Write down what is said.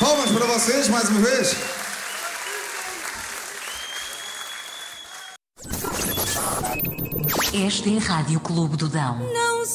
Palmas para vocês, mais uma vez. Esta é a Rádio Clube do Dão.